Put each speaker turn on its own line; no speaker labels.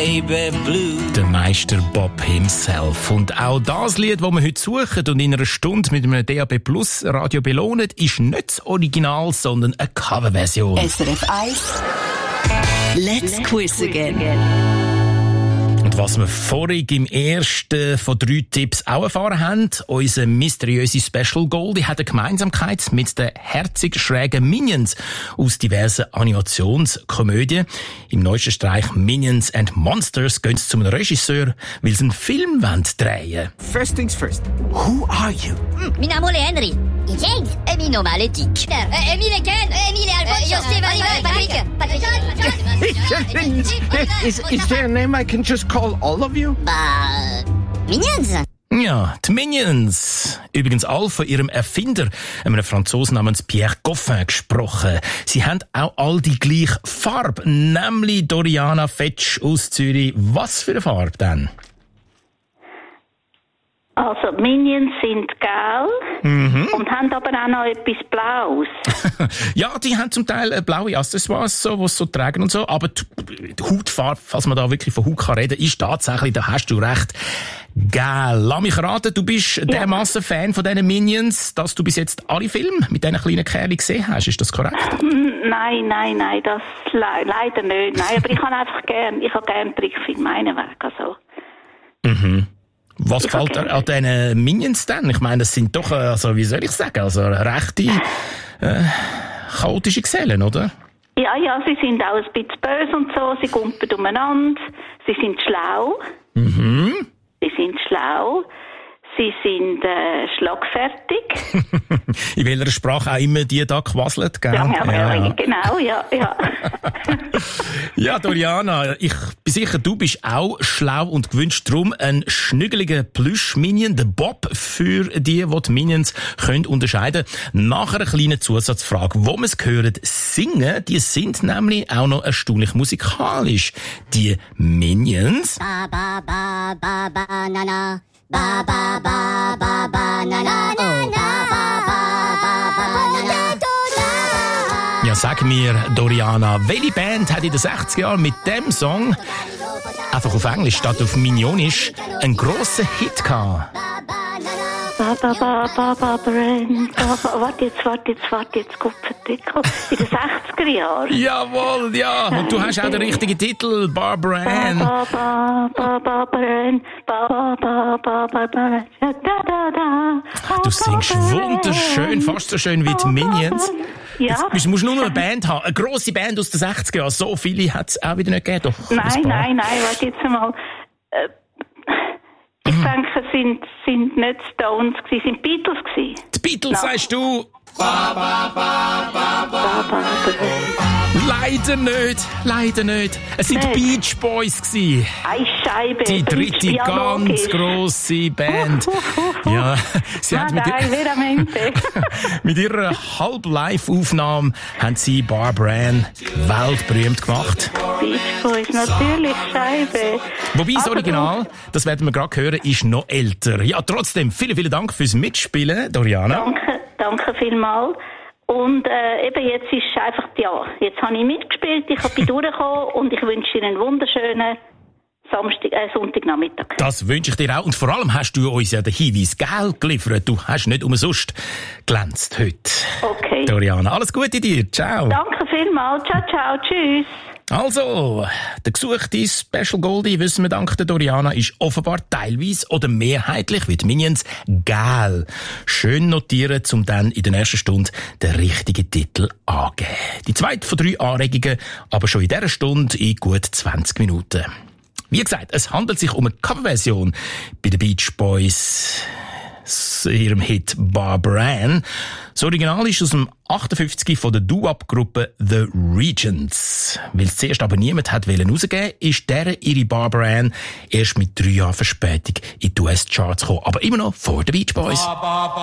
baby blue.
Der Meister Bob himself. Und auch das Lied, das wir heute suchen und in einer Stunde mit einem DAB Plus Radio belohnen, ist nicht das Original, sondern eine Coverversion.
SRF 1 Let's Quiz Again.
Und was wir vorhin im ersten von 3 Tipps auch erfahren haben, unser mysteriöse Special Goldie hat eine Gemeinsamkeit mit den herzig schrägen Minions aus diversen Animationskomödien. Im neuesten Streich Minions and Monsters gehen sie zum Regisseur, weil sie einen Film drehen wollen.
First things first, who are you?
Mi nome è Henry. James. E mi nome è Dick. Emile Ken. Emile Alfonso. Patrick.
Is there a name I can just call all of you?
Minions.
Ja, die Minions. Übrigens all von ihrem Erfinder, einem Franzosen namens Pierre Goffin, gesprochen. Sie haben auch all die gleiche Farbe, nämlich Doriana Fetsch aus Zürich. Was für eine Farbe denn?
Also, Minions sind gelb und haben aber auch noch etwas Blaues.
Ja, die haben zum Teil blaue Accessoires, so, was sie so tragen und so, aber die Hautfarbe, falls man da wirklich von Haut kann reden, ist tatsächlich, da hast du recht, gel. Lass mich raten, du bist dermassen Fan von diesen Minions, dass du bis jetzt alle Filme mit diesen kleinen Kerlen gesehen hast, ist das korrekt?
Nein, das leider nicht. Nein, aber ich habe gern Trickfilme, meinetwegen, also.
Was gefällt dir an diesen Minions denn? Ich meine, das sind doch, also, wie soll ich sagen, also rechte, chaotische Gesellen, oder?
Ja, sie sind auch ein bisschen böse und so, sie gumpen umeinander, sie sind schlau. Sie sind schlagfertig.
In welcher Sprache auch immer die da quasselt, gell?
Ja. Genau, ja.
Ja, Doriana, ich bin sicher, du bist auch schlau und gewünscht darum einen schnüggeligen Plüsch-Minion, den Bob, für die Minions können unterscheiden. Nach einer kleinen Zusatzfrage, wo wir es hören, singen, die sind nämlich auch noch erstaunlich musikalisch. Die Minions.
Ba ba ba ba ba na na. Ba ba ba ba ba na na na na. Ba ba ba ba na na.
Ja, sag mir, Doriana, welche Band hat in den 60er Jahren mit dem Song, einfach auf Englisch statt auf Minionisch, einen grossen Hit gehabt?
Warte jetzt, Kupferdicker. In den 60er Jahren.
Jawohl, ja. Und du hast auch den richtigen Titel, Barbara Ann. Du singst wunderschön, fast so schön wie die Minions.
Ja.
Jetzt musst du nur noch eine Band haben. Eine grosse Band aus den 60er Jahren. So viele hat es auch wieder nicht gegeben. Doch,
nein, warte jetzt einmal. Ich denke, es sind nicht Stones gewesen, sind Beatles gewesen.
Die Beatles, sagst du? Leider nicht. Es sind die Beach Boys gewesen.
Eine Scheibe.
Die dritte ganz grosse Band. Ja, sie hat mit ihrer Halb-Live-Aufnahme haben sie Barbara Ann weltberühmt gemacht.
Beach Boys, natürlich Scheibe.
Wobei das Original, das werden wir gerade hören, ist noch älter. Ja, trotzdem, vielen Dank fürs Mitspielen, Doriana.
Danke vielmals. Und eben jetzt ist es einfach, jetzt habe ich mitgespielt, ich bin durchgekommen und ich wünsche Ihnen einen wunderschönen Sonntagnachmittag.
Das wünsche ich dir auch. Und vor allem hast du uns ja den Hinweis geliefert. Du hast nicht umsonst glänzt heute.
Okay.
Doriana, alles Gute dir. Ciao.
Danke vielmals. Ciao. Tschüss.
Also, der gesuchte Special Goldie, wissen wir dank der Doriana, ist offenbar teilweise oder mehrheitlich, wie die Minions, gel. Schön notieren, um dann in der nächsten Stunde den richtigen Titel angeben. Die zweite von 3 Anregungen, aber schon in dieser Stunde in gut 20 Minuten. Wie gesagt, es handelt sich um eine Coverversion bei den Beach Boys, ihrem Hit Barbara Ann. Das Original ist aus dem 58 von der Doo-Wop-Gruppe The Regents. Weil es zuerst aber niemand hat rausgeben, ist ihre Barbara Ann erst mit 3 Jahren Verspätung in die US-Charts gekommen. Aber immer noch vor den Beach Boys.